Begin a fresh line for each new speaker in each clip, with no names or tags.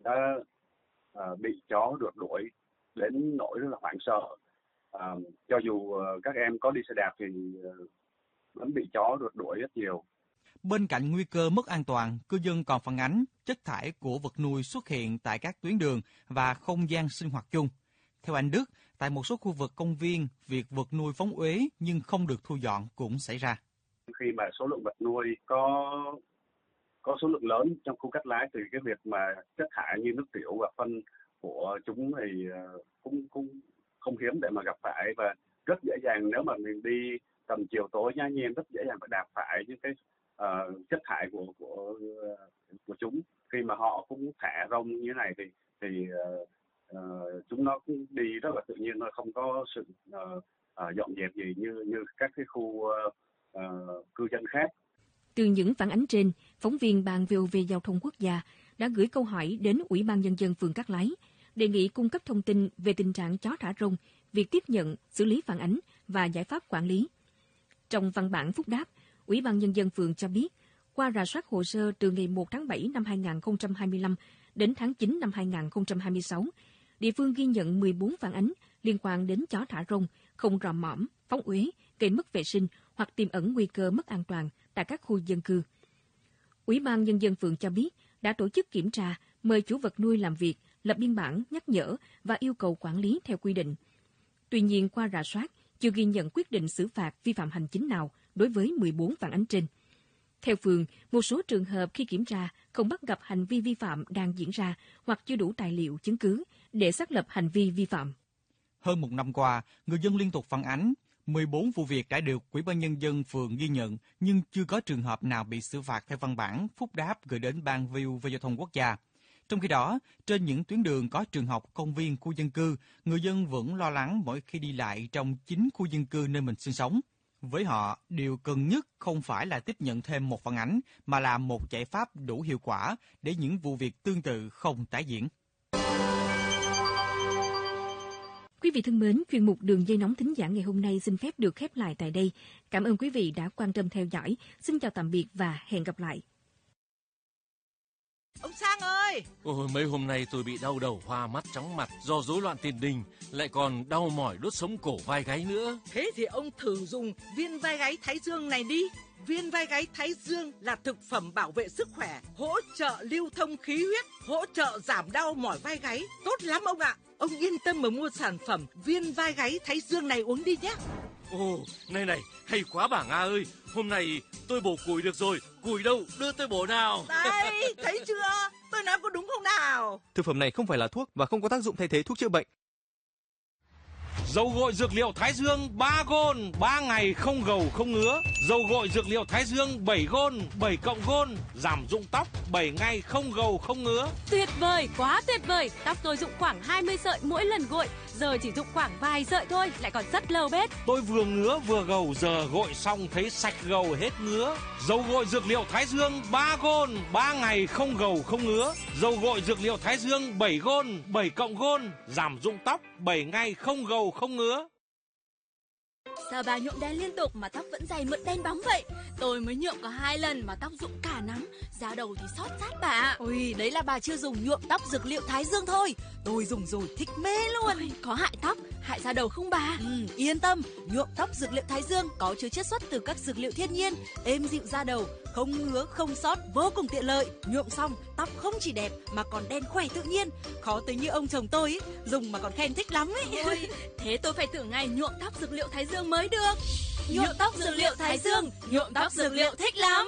đã bị chó rượt đuổi đến nỗi rất là hoảng sợ. Cho dù các em có đi xe đạp thì vẫn bị chó rượt đuổi rất nhiều.
Bên cạnh nguy cơ mất an toàn, cư dân còn phản ánh chất thải của vật nuôi xuất hiện tại các tuyến đường và không gian sinh hoạt chung. Theo anh Đức, tại một số khu vực công viên, việc vật nuôi phóng uế nhưng không được thu dọn cũng xảy ra.
Khi mà số lượng vật nuôi có số lượng lớn trong khu cắt lái thì cái việc mà chất thải như nước tiểu và phân của chúng thì cũng không hiếm để mà gặp phải, và rất dễ dàng nếu mà mình đi tầm chiều tối nha nhiên rất dễ dàng phải đạp phải những cái chất thải của chúng. Khi mà họ cũng thả rông như thế này thì chúng nó cũng đi rất là tự nhiên, nó không có sự dọn dẹp gì như các cái khu cư dân khác.
Từ những phản ánh trên, phóng viên Ban VOV Giao thông Quốc gia đã gửi câu hỏi đến Ủy ban Nhân dân phường Cát Lái, đề nghị cung cấp thông tin về tình trạng chó thả rông, việc tiếp nhận, xử lý phản ánh và giải pháp quản lý. Trong văn bản phúc đáp, Ủy ban Nhân dân phường cho biết, qua rà soát hồ sơ từ ngày 1 tháng 7 năm 2025 đến tháng 9 năm 2026, địa phương ghi nhận 14 phản ánh liên quan đến chó thả rông, không rò mõm, phóng uế, gây mất vệ sinh hoặc tiềm ẩn nguy cơ mất an toàn tại các khu dân cư. Ủy ban Nhân dân phường cho biết đã tổ chức kiểm tra, mời chủ vật nuôi làm việc, lập biên bản, nhắc nhở và yêu cầu quản lý theo quy định. Tuy nhiên, qua rà soát, chưa ghi nhận quyết định xử phạt vi phạm hành chính nào đối với 14 phản ánh trên. Theo phường, một số trường hợp khi kiểm tra không bắt gặp hành vi vi phạm đang diễn ra hoặc chưa đủ tài liệu chứng cứ để xác lập hành vi vi phạm.
Hơn một năm qua, người dân liên tục phản ánh 14 vụ việc đã được Ủy ban Nhân dân phường ghi nhận nhưng chưa có trường hợp nào bị xử phạt theo văn bản phúc đáp gửi đến Ban VOV Giao thông Quốc gia. Trong khi đó, trên những tuyến đường có trường học, công viên, khu dân cư, người dân vẫn lo lắng mỗi khi đi lại trong chính khu dân cư nơi mình sinh sống. Với họ, điều cần nhất không phải là tiếp nhận thêm một phản ánh, mà là một giải pháp đủ hiệu quả để những vụ việc tương tự không tái diễn.
Quý vị thân mến, chuyên mục Đường dây nóng thính giả ngày hôm nay xin phép được khép lại tại đây. Cảm ơn quý vị đã quan tâm theo dõi. Xin chào tạm biệt và hẹn gặp lại.
Ông Sang ơi!
Ôi, mấy hôm nay tôi bị đau đầu, hoa mắt, chóng mặt do rối loạn tiền đình, lại còn đau mỏi đốt sống cổ vai gáy nữa.
Thế thì ông thử dùng viên vai gáy Thái Dương này đi. Viên vai gáy Thái Dương là thực phẩm bảo vệ sức khỏe, hỗ trợ lưu thông khí huyết, hỗ trợ giảm đau mỏi vai gáy. Tốt lắm ông ạ! Ông yên tâm mà mua sản phẩm viên vai gáy Thái Dương này uống đi nhé.
Ồ, này, hay quá bà Nga ơi. Hôm nay tôi bổ củi được rồi. Củi đâu, đưa tôi bổ nào.
Đây, thấy chưa? Tôi nói có đúng không nào?
Thực phẩm này không phải là thuốc và không có tác dụng thay thế thuốc chữa bệnh.
Dầu gội dược liệu Thái Dương 3 gôn, 3 ngày không gầu không ngứa. Dầu gội dược liệu Thái Dương 7 gôn, 7 cộng gôn, giảm rụng tóc 7 ngày không gầu không ngứa.
Tuyệt vời, quá tuyệt vời. Tóc tôi rụng khoảng 20 sợi mỗi lần gội, giờ chỉ rụng khoảng vài sợi thôi, lại còn rất lâu bết.
Tôi vừa ngứa vừa gầu, giờ gội xong thấy sạch gầu hết ngứa. Dầu gội dược liệu Thái Dương 3 gôn, 3 ngày không gầu không ngứa. Dầu gội dược liệu Thái Dương 7 gôn, 7 cộng gôn, giảm rụng tóc 7 ngày không gầu không ngứa.
Sao bà nhuộm đen liên tục mà tóc vẫn dày mượt đen bóng vậy? Tôi mới nhuộm có 2 lần mà tóc rụng cả nắm, da đầu thì xót rát bà.
Ôi, đấy là bà chưa dùng nhuộm tóc dược liệu Thái Dương thôi. Tôi dùng rồi thích mê luôn.
Ôi, có hại tóc, hại da đầu không bà?
Yên tâm, nhuộm tóc dược liệu Thái Dương có chứa chiết xuất từ các dược liệu thiên nhiên, êm dịu da đầu, không ngứa, không xót, vô cùng tiện lợi. Nhuộm xong, tóc không chỉ đẹp mà còn đen khỏe tự nhiên. Khó tính như ông chồng tôi ấy, dùng mà còn khen thích lắm ấy.
Ôi, thế tôi phải thử ngày nhuộm tóc dược liệu Thái Dương mới được.
Nhuộm tóc dược liệu Thái Dương, nhuộm tóc dược liệu thích lắm.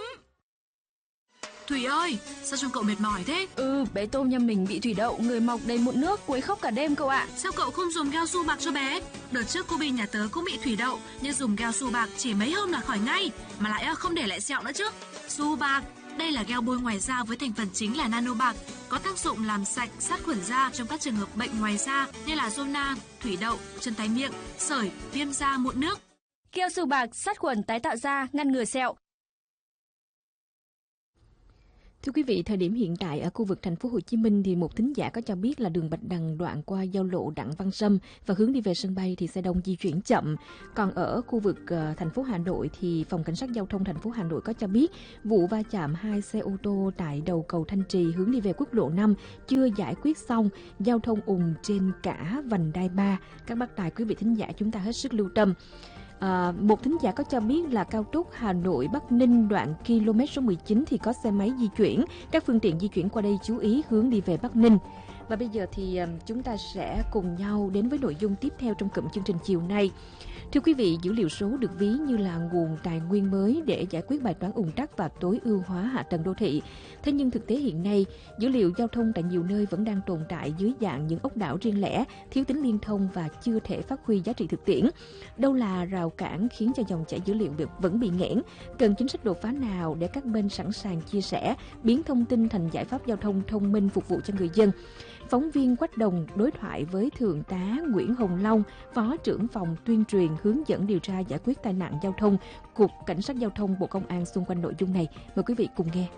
Thủy ơi, sao trông cậu mệt mỏi thế?
Bé Tôm nhà mình bị thủy đậu, người mọc đầy mụn nước, quấy khóc cả đêm cậu ạ.
Sao cậu không dùng Gel Su Bạc cho bé? Đợt trước cô Bi nhà tớ cũng bị thủy đậu, nhưng dùng Gel Su Bạc chỉ mấy hôm là khỏi ngay, mà lại không để lại sẹo nữa chứ. Su Bạc, đây là gel bôi ngoài da với thành phần chính là nano bạc, có tác dụng làm sạch, sát khuẩn da trong các trường hợp bệnh ngoài da như là zona, thủy đậu, chân tái miệng, sởi, viêm da, mụn nước.
Gel Su Bạc sát khuẩn tái tạo da, ngăn ngừa sẹo.
Thưa quý vị, thời điểm hiện tại ở khu vực thành phố Hồ Chí Minh thì một thính giả có cho biết là đường Bạch Đằng đoạn qua giao lộ Đặng Văn Sâm và hướng đi về sân bay thì xe đông di chuyển chậm. Còn ở khu vực thành phố Hà Nội thì Phòng Cảnh sát Giao thông thành phố Hà Nội có cho biết vụ va chạm 2 xe ô tô tại đầu cầu Thanh Trì hướng đi về quốc lộ 5 chưa giải quyết xong, giao thông ùn trên cả vành đai 3. Các bác tài quý vị thính giả chúng ta hết sức lưu tâm. Một thính giả có cho biết là cao tốc Hà Nội Bắc Ninh đoạn km số 19 thì có xe máy di chuyển, các phương tiện di chuyển qua đây chú ý hướng đi về Bắc Ninh. Và bây giờ thì chúng ta sẽ cùng nhau đến với nội dung tiếp theo trong cụm chương trình chiều nay. Thưa quý vị, dữ liệu số được ví như là nguồn tài nguyên mới để giải quyết bài toán ùn tắc và tối ưu hóa hạ tầng đô thị. Thế nhưng thực tế hiện nay, dữ liệu giao thông tại nhiều nơi vẫn đang tồn tại dưới dạng những ốc đảo riêng lẻ, thiếu tính liên thông và chưa thể phát huy giá trị thực tiễn. Đâu là rào cản khiến cho dòng chảy dữ liệu vẫn bị nghẽn? Cần chính sách đột phá nào để các bên sẵn sàng chia sẻ, biến thông tin thành giải pháp giao thông thông minh phục vụ cho người dân? Phóng viên Quách Đồng đối thoại với Thượng tá Nguyễn Hồng Long, Phó trưởng phòng tuyên truyền hướng dẫn điều tra giải quyết tai nạn giao thông, Cục Cảnh sát Giao thông Bộ Công an xung quanh nội dung này. Mời quý vị cùng nghe.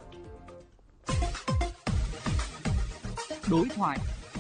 Đối thoại.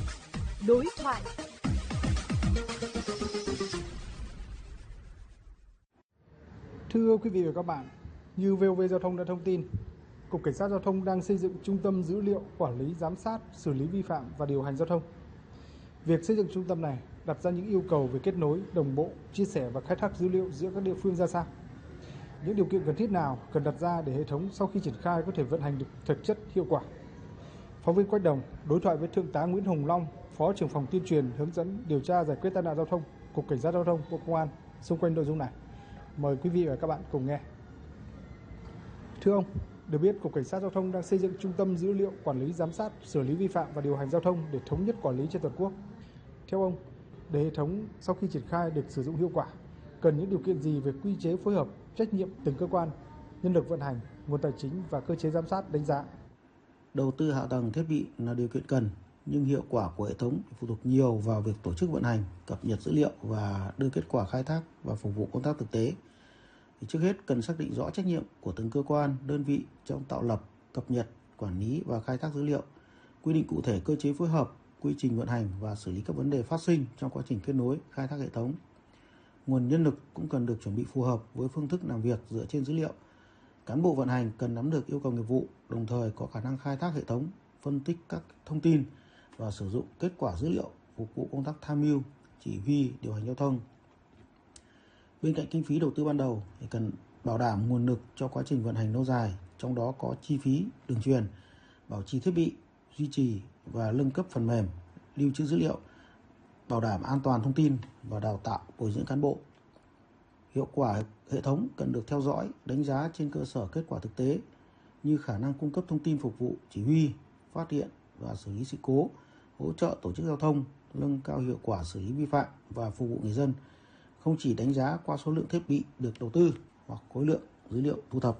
Thưa quý vị và các bạn, như VOV Giao thông đã thông tin, Cục Cảnh sát Giao thông đang xây dựng trung tâm dữ liệu quản lý, giám sát, xử lý vi phạm và điều hành giao thông. Việc xây dựng trung tâm này đặt ra những yêu cầu về kết nối, đồng bộ, chia sẻ và khai thác dữ liệu giữa các địa phương ra sao? Những điều kiện cần thiết nào cần đặt ra để hệ thống sau khi triển khai có thể vận hành được thực chất hiệu quả? Phóng viên Quách Đồng đối thoại với Thượng tá Nguyễn Hồng Long, Phó trưởng phòng tuyên truyền hướng dẫn điều tra giải quyết tai nạn giao thông, Cục Cảnh sát Giao thông Bộ Công an xung quanh nội dung này. Mời quý vị và các bạn cùng nghe. Thưa ông, được biết Cục Cảnh sát Giao thông đang xây dựng trung tâm dữ liệu quản lý, giám sát, xử lý vi phạm và điều hành giao thông để thống nhất quản lý trên toàn quốc. Theo ông, để hệ thống sau khi triển khai được sử dụng hiệu quả, cần những điều kiện gì về quy chế phối hợp, trách nhiệm từng cơ quan, nhân lực vận hành, nguồn tài chính và cơ chế giám sát đánh giá?
Đầu tư hạ tầng thiết bị là điều kiện cần, nhưng hiệu quả của hệ thống phụ thuộc nhiều vào việc tổ chức vận hành, cập nhật dữ liệu và đưa kết quả khai thác và phục vụ công tác thực tế. Trước hết cần xác định rõ trách nhiệm của từng cơ quan, đơn vị trong tạo lập, cập nhật, quản lý và khai thác dữ liệu, quy định cụ thể cơ chế phối hợp, quy trình vận hành và xử lý các vấn đề phát sinh trong quá trình kết nối, khai thác hệ thống. Nguồn nhân lực cũng cần được chuẩn bị phù hợp với phương thức làm việc dựa trên dữ liệu. Cán bộ vận hành cần nắm được yêu cầu nghiệp vụ, đồng thời có khả năng khai thác hệ thống, phân tích các thông tin và sử dụng kết quả dữ liệu phục vụ công tác tham mưu, chỉ huy, điều hành giao thông. Bên cạnh kinh phí đầu tư ban đầu thì cần bảo đảm nguồn lực cho quá trình vận hành lâu dài, trong đó có chi phí đường truyền, bảo trì thiết bị, duy trì và nâng cấp phần mềm, lưu trữ dữ liệu, bảo đảm an toàn thông tin và đào tạo bồi dưỡng cán bộ. Hiệu quả hệ thống cần được theo dõi, đánh giá trên cơ sở kết quả thực tế như khả năng cung cấp thông tin phục vụ chỉ huy, phát hiện và xử lý sự cố, hỗ trợ tổ chức giao thông, nâng cao hiệu quả xử lý vi phạm và phục vụ người dân, không chỉ đánh giá qua số lượng thiết bị được đầu tư hoặc khối lượng dữ liệu thu thập.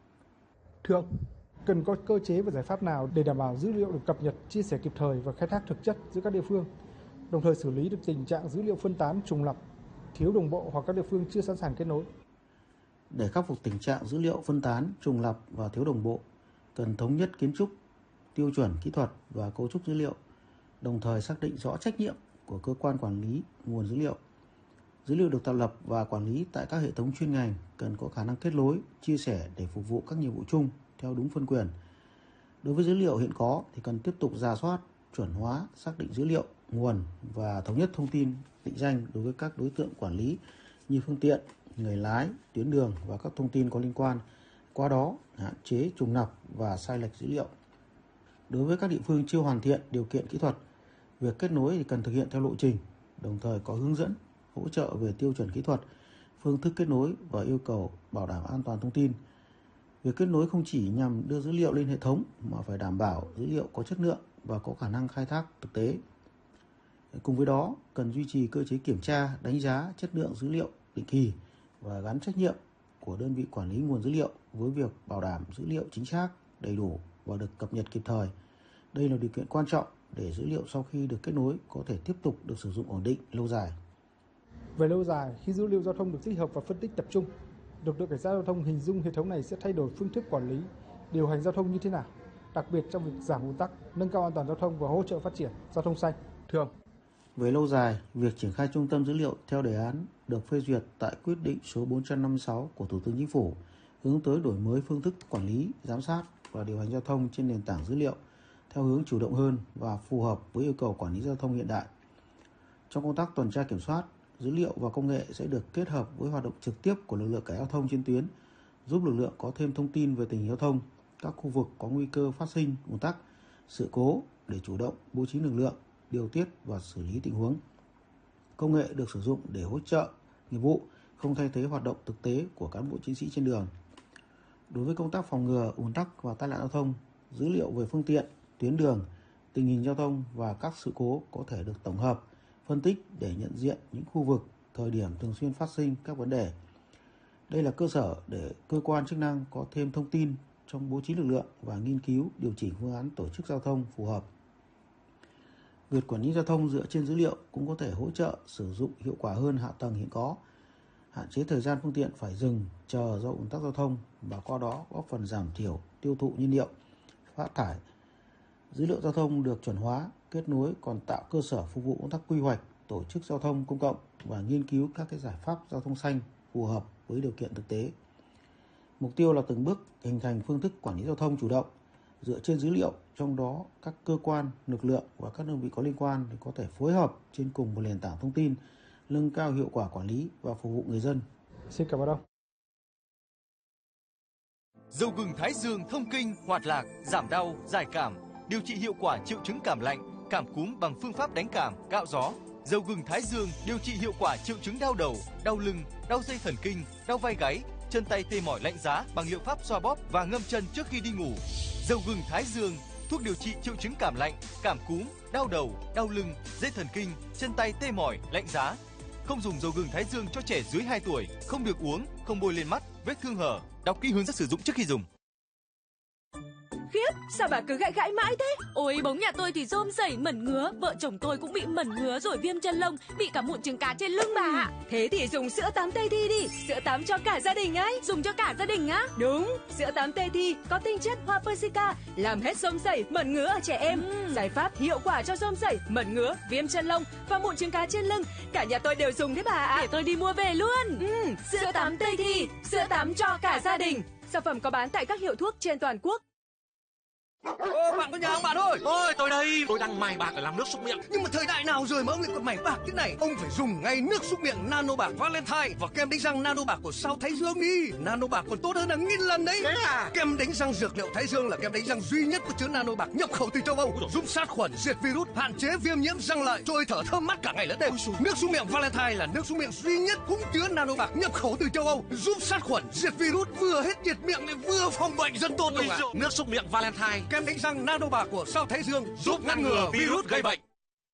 Thưa ông, cần có cơ chế và giải pháp nào để đảm bảo dữ liệu được cập nhật, chia sẻ kịp thời và khai thác thực chất giữa các địa phương, đồng thời xử lý được tình trạng dữ liệu phân tán, trùng lặp, thiếu đồng bộ hoặc các địa phương chưa sẵn sàng kết nối?
Để khắc phục tình trạng dữ liệu phân tán, trùng lặp và thiếu đồng bộ, cần thống nhất kiến trúc, tiêu chuẩn kỹ thuật và cấu trúc dữ liệu, đồng thời xác định rõ trách nhiệm của cơ quan quản lý nguồn dữ liệu. Dữ liệu được tạo lập và quản lý tại các hệ thống chuyên ngành cần có khả năng kết nối, chia sẻ để phục vụ các nhiệm vụ chung theo đúng phân quyền. Đối với dữ liệu hiện có thì cần tiếp tục rà soát, chuẩn hóa, xác định dữ liệu, nguồn và thống nhất thông tin định danh đối với các đối tượng quản lý như phương tiện, người lái, tuyến đường và các thông tin có liên quan. Qua đó, hạn chế trùng lặp và sai lệch dữ liệu. Đối với các địa phương chưa hoàn thiện điều kiện kỹ thuật, việc kết nối thì cần thực hiện theo lộ trình, đồng thời có hướng dẫn, hỗ trợ về tiêu chuẩn kỹ thuật, phương thức kết nối và yêu cầu bảo đảm an toàn thông tin. Việc kết nối không chỉ nhằm đưa dữ liệu lên hệ thống mà phải đảm bảo dữ liệu có chất lượng và có khả năng khai thác thực tế. Cùng với đó, cần duy trì cơ chế kiểm tra, đánh giá chất lượng dữ liệu định kỳ và gắn trách nhiệm của đơn vị quản lý nguồn dữ liệu với việc bảo đảm dữ liệu chính xác, đầy đủ và được cập nhật kịp thời. Đây là điều kiện quan trọng để dữ liệu sau khi được kết nối có thể tiếp tục được sử dụng ổn định, lâu dài.
Về lâu dài, khi dữ liệu giao thông được tích hợp và phân tích tập trung, lực lượng cảnh sát giao thông hình dung hệ thống này sẽ thay đổi phương thức quản lý, điều hành giao thông như thế nào, đặc biệt trong việc giảm ùn tắc, nâng cao an toàn giao thông và hỗ trợ phát triển giao thông xanh? Thưa ông.
Về lâu dài, việc triển khai trung tâm dữ liệu theo đề án được phê duyệt tại quyết định số 456 của Thủ tướng Chính phủ hướng tới đổi mới phương thức quản lý, giám sát và điều hành giao thông trên nền tảng dữ liệu theo hướng chủ động hơn và phù hợp với yêu cầu quản lý giao thông hiện đại. Trong công tác tuần tra kiểm soát, dữ liệu và công nghệ sẽ được kết hợp với hoạt động trực tiếp của lực lượng cảnh giao thông trên tuyến, giúp lực lượng có thêm thông tin về tình hình giao thông, các khu vực có nguy cơ phát sinh ùn tắc, sự cố để chủ động bố trí lực lượng, điều tiết và xử lý tình huống. Công nghệ được sử dụng để hỗ trợ nghiệp vụ, không thay thế hoạt động thực tế của cán bộ chiến sĩ trên đường. Đối với công tác phòng ngừa ùn tắc và tai nạn giao thông, dữ liệu về phương tiện, tuyến đường, tình hình giao thông và các sự cố có thể được tổng hợp, phân tích để nhận diện những khu vực, thời điểm thường xuyên phát sinh các vấn đề. Đây là cơ sở để cơ quan chức năng có thêm thông tin trong bố trí lực lượng và nghiên cứu điều chỉnh phương án tổ chức giao thông phù hợp. Việc quản lý giao thông dựa trên dữ liệu cũng có thể hỗ trợ sử dụng hiệu quả hơn hạ tầng hiện có, hạn chế thời gian phương tiện phải dừng, chờ do ùn tắc giao thông và qua đó góp phần giảm thiểu tiêu thụ nhiên liệu, phát thải. Dữ liệu giao thông được chuẩn hóa, kết nối còn tạo cơ sở phục vụ công tác quy hoạch, tổ chức giao thông công cộng và nghiên cứu các giải pháp giao thông xanh phù hợp với điều kiện thực tế. Mục tiêu là từng bước hình thành phương thức quản lý giao thông chủ động, dựa trên dữ liệu, trong đó các cơ quan, lực lượng và các đơn vị có liên quan thì có thể phối hợp trên cùng một nền tảng thông tin, nâng cao hiệu quả quản lý và phục vụ người dân.
Xin cảm ơn ông.
Dầu gừng Thái Dương thông kinh, hoạt lạc, giảm đau, giải cảm, điều trị hiệu quả triệu chứng cảm lạnh, cảm cúm bằng phương pháp đánh cảm, cạo gió. Dầu gừng Thái Dương điều trị hiệu quả triệu chứng đau đầu, đau lưng, đau dây thần kinh, đau vai gáy, chân tay tê mỏi lạnh giá bằng liệu pháp xoa bóp và ngâm chân trước khi đi ngủ. Dầu gừng Thái Dương, thuốc điều trị triệu chứng cảm lạnh, cảm cúm, đau đầu, đau lưng, dây thần kinh, chân tay tê mỏi, lạnh giá. Không dùng dầu gừng Thái Dương cho trẻ dưới 2 tuổi, không được uống, không bôi lên mắt, vết thương hở. Đọc kỹ hướng dẫn sử dụng trước khi dùng.
Khiếp, sao bà cứ gãi gãi mãi thế?
Ôi, bóng nhà tôi thì rôm rẩy mẩn ngứa, vợ chồng tôi cũng bị mẩn ngứa rồi viêm chân lông, bị cả mụn trứng cá trên lưng bà ạ.
Thế thì dùng sữa tắm Tây Thi đi, sữa tắm cho cả gia đình ấy.
Dùng cho cả gia đình á?
Đúng, sữa tắm Tây Thi có tinh chất hoa persica, làm hết rôm rẩy, mẩn ngứa ở trẻ em. Giải pháp hiệu quả cho rôm rẩy, mẩn ngứa, viêm chân lông và mụn trứng cá trên lưng. Cả nhà tôi đều dùng đấy bà ạ.
Để tôi đi mua về luôn.
Sữa tắm Tây Thi, sữa tắm cho cả gia đình. Sản phẩm có bán tại các hiệu thuốc trên toàn quốc.
Ô, bạn có nhà không bạn ơi?
Ôi, tôi đây, tôi đang mài bạc để làm nước súc miệng.
Nhưng mà thời đại nào rồi mà ông lại còn mài bạc thế này? Ông phải dùng ngay nước súc miệng Nano Bạc Valentine và kem đánh răng Nano Bạc của Sao Thái Dương đi. Nano Bạc còn tốt hơn là 1000 lần đấy.
Thế à?
Kem đánh răng dược liệu Thái Dương là kem đánh răng duy nhất có chứa Nano Bạc nhập khẩu từ châu Âu, giúp sát khuẩn, diệt virus, hạn chế viêm nhiễm răng lợi, trôi thở thơm mát cả ngày lẫn đêm. Nước súc miệng Valentine là nước súc miệng duy nhất cũng chứa Nano Bạc nhập khẩu từ châu Âu, giúp sát khuẩn, diệt virus, vừa hết nhiệt miệng lại vừa phòng bệnh rất tốt luôn ạ.
Nước súc miệng Valentine,
kem đánh răng Nano Bạc của Sao Thái Dương giúp ngăn ngừa virus gây bệnh.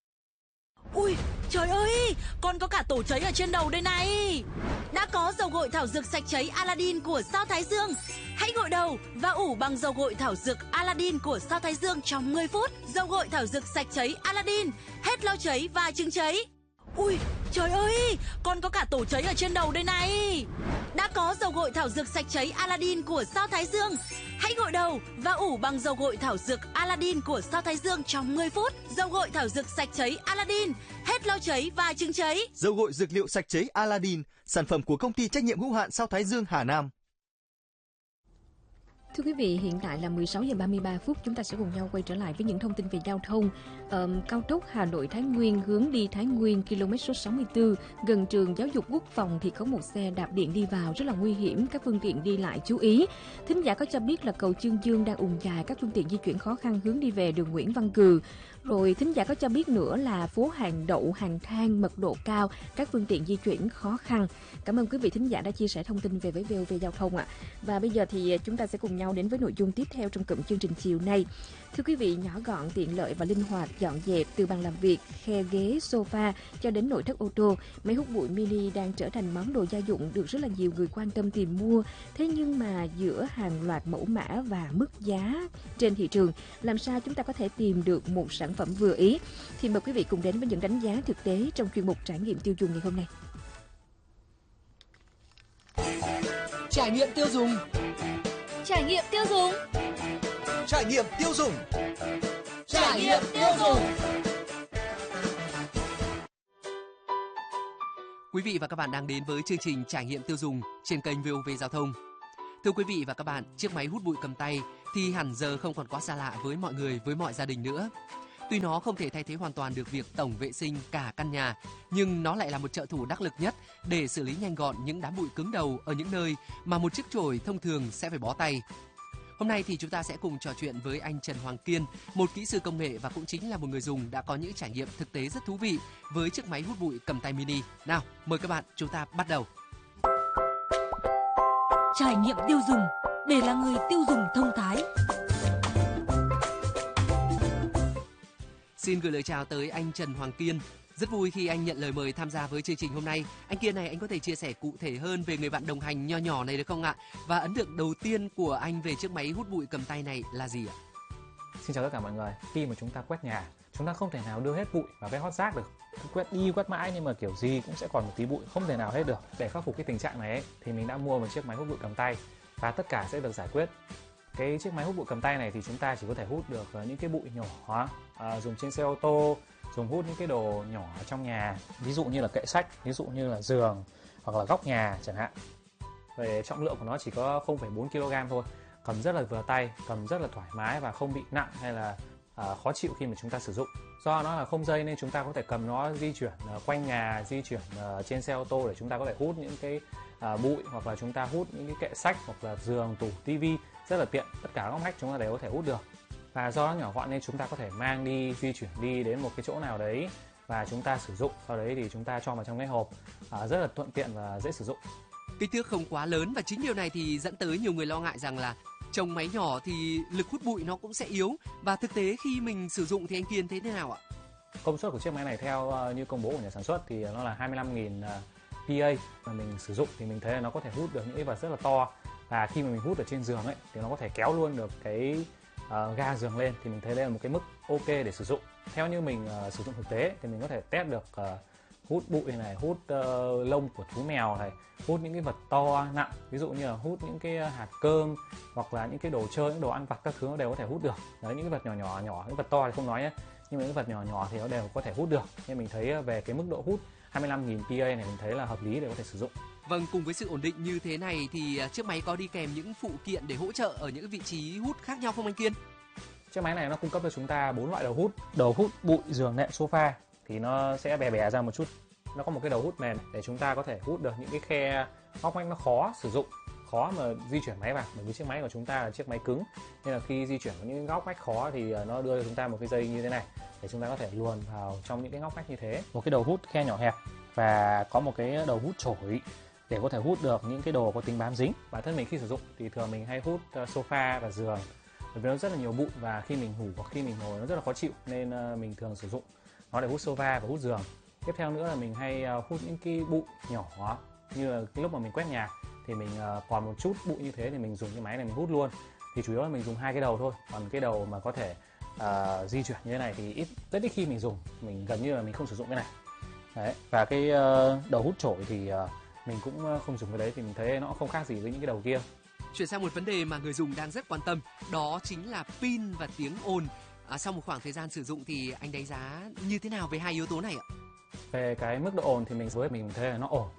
Ui, trời ơi, con có cả tổ cháy ở trên đầu đây này. Đã có dầu gội thảo dược sạch cháy Aladdin của Sao Thái Dương. Hãy gội đầu và ủ bằng dầu gội thảo dược Aladdin của Sao Thái Dương trong 10 phút. Dầu gội thảo dược sạch cháy Aladdin, hết lau cháy và chứng cháy. Ui, trời ơi, con có cả tổ cháy ở trên đầu đây này. Đã có dầu gội thảo dược sạch cháy Aladdin của Sao Thái Dương. Hãy gội đầu và ủ bằng dầu gội thảo dược Aladdin của Sao Thái Dương trong 10 phút. Dầu gội thảo dược sạch cháy Aladdin, hết lau cháy và chứng cháy.
Dầu gội dược liệu sạch cháy Aladdin, sản phẩm của công ty trách nhiệm hữu hạn Sao Thái Dương Hà Nam.
Thưa quý vị, hiện tại là 16 giờ 33 phút, chúng ta sẽ cùng nhau quay trở lại với những thông tin về giao thông. Cao tốc Hà Nội Thái Nguyên hướng đi Thái Nguyên km số 64, gần trường giáo dục quốc phòng thì có một xe đạp điện đi vào rất là nguy hiểm, các phương tiện đi lại chú ý. Thính giả có cho biết là cầu Chương Dương đang ùn dài, các phương tiện di chuyển khó khăn hướng đi về đường Nguyễn Văn Cừ. Rồi thính giả có cho biết nữa là phố Hàng Đậu, Hàng Than mật độ cao, các phương tiện di chuyển khó khăn. Cảm ơn quý vị thính giả đã chia sẻ thông tin về với VOV Giao thông ạ. Và bây giờ thì chúng ta sẽ cùng nhau đến với nội dung tiếp theo trong cụm chương trình chiều nay. Thưa quý vị, nhỏ gọn, tiện lợi và linh hoạt, dọn dẹp từ bàn làm việc, khe ghế, sofa cho đến nội thất ô tô, máy hút bụi mini đang trở thành món đồ gia dụng được rất là nhiều người quan tâm tìm mua. Thế nhưng mà giữa hàng loạt mẫu mã và mức giá trên thị trường, làm sao chúng ta có thể tìm được một sản phẩm vừa ý? Thì mời quý vị cùng đến với những đánh giá thực tế trong chuyên mục trải nghiệm tiêu dùng ngày hôm nay.
Trải nghiệm tiêu dùng.
Trải nghiệm tiêu dùng.
Trải nghiệm tiêu dùng.
Trải nghiệm tiêu dùng.
Quý vị và các bạn đang đến với chương trình Trải nghiệm tiêu dùng trên kênh VOV Giao thông. Thưa quý vị và các bạn, chiếc máy hút bụi cầm tay thì hẳn giờ không còn quá xa lạ với mọi người, với mọi gia đình nữa. Tuy nó không thể thay thế hoàn toàn được việc tổng vệ sinh cả căn nhà, nhưng nó lại là một trợ thủ đắc lực nhất để xử lý nhanh gọn những đám bụi cứng đầu ở những nơi mà một chiếc chổi thông thường sẽ phải bó tay. Hôm nay thì chúng ta sẽ cùng trò chuyện với anh Trần Hoàng Kiên, một kỹ sư công nghệ và cũng chính là một người dùng đã có những trải nghiệm thực tế rất thú vị với chiếc máy hút bụi cầm tay mini. Nào, mời các bạn, chúng ta bắt đầu.
Trải nghiệm tiêu dùng để là người tiêu dùng thông thái.
Xin gửi lời chào tới anh Trần Hoàng Kiên. Rất vui khi anh nhận lời mời tham gia với chương trình hôm nay. Anh Kiên này, anh có thể chia sẻ cụ thể hơn về người bạn đồng hành nho nhỏ này được không ạ? Và ấn tượng đầu tiên của anh về chiếc máy hút bụi cầm tay này là gì ạ?
Xin chào tất cả mọi người. Khi mà chúng ta quét nhà, chúng ta không thể nào đưa hết bụi vào cái hót rác được. Quét đi quét mãi nhưng mà kiểu gì cũng sẽ còn một tí bụi, không thể nào hết được. Để khắc phục cái tình trạng này ấy, thì mình đã mua một chiếc máy hút bụi cầm tay và tất cả sẽ được giải quyết. Cái chiếc máy hút bụi cầm tay này thì chúng ta chỉ có thể hút được những cái bụi nhỏ, dùng trên xe ô tô, dùng hút những cái đồ nhỏ ở trong nhà, ví dụ như là kệ sách, ví dụ như là giường hoặc là góc nhà chẳng hạn. Về trọng lượng của nó chỉ có 0,4 kg thôi, cầm rất là vừa tay, cầm rất là thoải mái và không bị nặng hay là khó chịu khi mà chúng ta sử dụng. Do nó là không dây nên chúng ta có thể cầm nó di chuyển quanh nhà, di chuyển trên xe ô tô để chúng ta có thể hút những cái bụi, hoặc là chúng ta hút những cái kệ sách hoặc là giường, tủ, tivi, rất là tiện. Tất cả các ngách chúng ta đều có thể hút được. Và do nó nhỏ gọn nên chúng ta có thể mang đi, di chuyển đi đến một cái chỗ nào đấy và chúng ta sử dụng. Sau đấy thì chúng ta cho vào trong cái hộp, rất là thuận tiện và dễ sử dụng.
Kích thước không quá lớn và chính điều này thì dẫn tới nhiều người lo ngại rằng là trông máy nhỏ thì lực hút bụi nó cũng sẽ yếu. Và thực tế khi mình sử dụng thì anh Kiên thấy thế nào ạ?
Công suất của chiếc máy này theo như công bố của nhà sản xuất thì nó là 25.000 PA. Mà mình sử dụng thì mình thấy là nó có thể hút được những cái vật rất là to. Và khi mà mình hút ở trên giường ấy thì nó có thể kéo luôn được cái ga giường lên, thì mình thấy đây là một cái mức ok để sử dụng. Theo như mình sử dụng thực tế thì mình có thể test được hút bụi này, hút lông của thú mèo này, hút những cái vật to nặng, ví dụ như là hút những cái hạt cơm hoặc là những cái đồ chơi, những đồ ăn vặt các thứ nó đều có thể hút được. Đấy, những cái vật nhỏ, những vật to thì không nói nhé, nhưng mà những vật nhỏ thì nó đều có thể hút được. Nên mình thấy về cái mức độ hút 25.000 PA này mình thấy là hợp lý để có thể sử dụng.
Vâng, cùng với sự ổn định như thế này thì chiếc máy có đi kèm những phụ kiện để hỗ trợ ở những vị trí hút khác nhau không anh Kiên?
Chiếc máy này nó cung cấp cho chúng ta 4 loại đầu hút. Đầu hút bụi, giường, nệm, sofa thì nó sẽ bè ra một chút. Nó có một cái đầu hút mềm để chúng ta có thể hút được những cái khe góc ngách nó khó sử dụng, khó mà di chuyển máy vào, bởi vì chiếc máy của chúng ta là chiếc máy cứng nên là khi di chuyển những góc ngách khó thì nó đưa cho chúng ta một cái dây như thế này để chúng ta có thể luồn vào trong những cái ngóc ngách như thế. Một cái đầu hút khe nhỏ hẹp và có một cái đầu hút chổi để có thể hút được những cái đồ có tính bám dính. Bản thân mình khi sử dụng thì thường mình hay hút sofa và giường, bởi vì nó rất là nhiều bụi và khi mình ngủ hoặc khi mình ngồi nó rất là khó chịu nên mình thường sử dụng nó để hút sofa và hút giường. Tiếp theo nữa là mình hay hút những cái bụi nhỏ, như là cái lúc mà mình quét nhà thì mình còn một chút bụi như thế thì mình dùng cái máy này mình hút luôn. Thì chủ yếu là mình dùng 2 cái đầu thôi, còn cái đầu mà có thể di chuyển như thế này thì rất ít khi mình dùng, mình gần như là mình không sử dụng cái này. Đấy, và cái đầu hút chổi thì mình cũng không dùng cái đấy, thì mình thấy nó không khác gì với những cái đầu kia.
Chuyển sang một vấn đề mà người dùng đang rất quan tâm, đó chính là pin và tiếng ồn. Sau một khoảng thời gian sử dụng thì anh đánh giá như thế nào về hai yếu tố này ạ?
Về cái mức độ ồn thì mình thấy là nó ổn.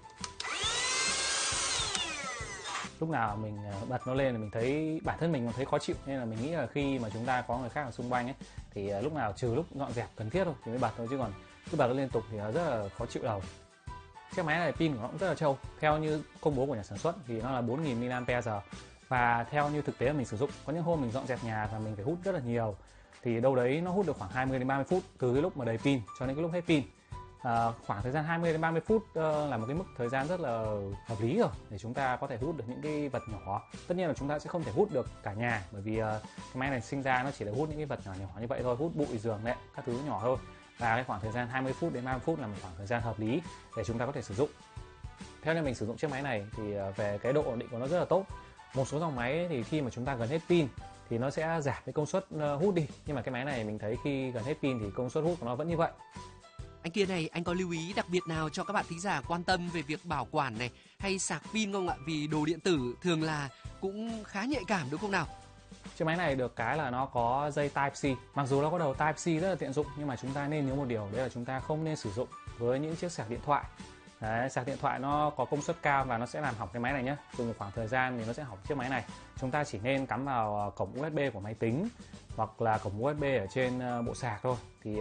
Lúc nào mình bật nó lên thì mình thấy bản thân mình thấy khó chịu, nên là mình nghĩ là khi mà chúng ta có người khác ở xung quanh ấy thì lúc nào trừ lúc dọn dẹp cần thiết thôi thì mới bật thôi, chứ còn cứ bật nó liên tục thì nó rất là khó chịu đầu. Chiếc máy này pin của nó cũng rất là trâu. Theo như công bố của nhà sản xuất thì nó là 4.000 mAh. Và theo như thực tế mà mình sử dụng, có những hôm mình dọn dẹp nhà và mình phải hút rất là nhiều, thì đâu đấy nó hút được khoảng 20 đến 30 phút từ cái lúc mà đầy pin cho đến cái lúc hết pin. Khoảng thời gian 20 đến 30 phút là một cái mức thời gian rất là hợp lý rồi để chúng ta có thể hút được những cái vật nhỏ. Tất nhiên là chúng ta sẽ không thể hút được cả nhà, bởi vì cái máy này sinh ra nó chỉ để hút những cái vật nhỏ như vậy thôi, hút bụi, giường, nệm, các thứ nhỏ thôi. Và cái khoảng thời gian 20 phút đến 30 phút là một khoảng thời gian hợp lý để chúng ta có thể sử dụng. Theo như mình sử dụng chiếc máy này thì về cái độ ổn định của nó rất là tốt. Một số dòng máy thì khi mà chúng ta gần hết pin thì nó sẽ giảm cái công suất hút đi, nhưng mà cái máy này mình thấy khi gần hết pin thì công suất hút của nó vẫn như vậy.
Anh Kiên này, anh có lưu ý đặc biệt nào cho các bạn thính giả quan tâm về việc bảo quản này hay sạc pin không ạ? Vì đồ điện tử thường là cũng khá nhạy cảm đúng không nào?
Chiếc máy này được cái là nó có dây Type-C. Mặc dù nó có đầu Type-C rất là tiện dụng, nhưng mà chúng ta nên nhớ một điều, đấy là chúng ta không nên sử dụng với những chiếc sạc điện thoại. Đấy, sạc điện thoại nó có công suất cao và nó sẽ làm hỏng cái máy này nhé. Dùng một khoảng thời gian thì nó sẽ hỏng chiếc máy này. Chúng ta chỉ nên cắm vào cổng USB của máy tính hoặc là cổng USB ở trên bộ sạc thôi. Thì